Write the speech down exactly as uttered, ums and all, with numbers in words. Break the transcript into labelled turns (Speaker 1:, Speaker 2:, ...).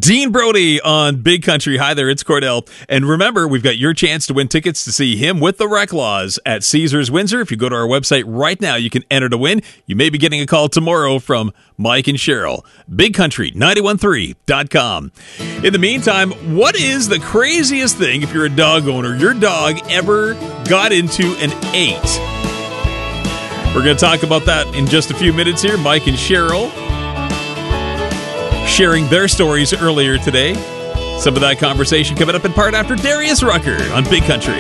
Speaker 1: Dean Brody on Big Country. Hi there, it's Cordell. And remember, we've got your chance to win tickets to see him with the Wreck Laws at Caesars Windsor. If you go to our website right now, you can enter to win. You may be getting a call tomorrow from Mike and Cheryl. big country nine one three dot com. In the meantime, what is the craziest thing, if you're a dog owner, your dog ever got into and ate? We're going to talk about that in just a few minutes here. Mike and Cheryl sharing their stories earlier today. Some of that conversation coming up in part after Darius Rucker on Big Country.